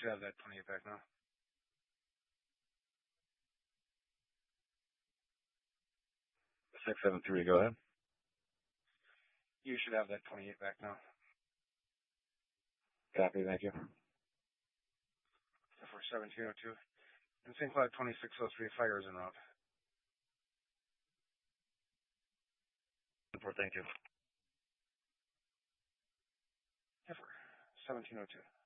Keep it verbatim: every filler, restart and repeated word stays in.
should have that twenty-eight back now. six seven three, go ahead. You should have that twenty-eight back now. Copy, thank you. For seventeen oh two. And Saint Cloud twenty-six oh three, fire is en route. For, thank you. For seventeen oh two.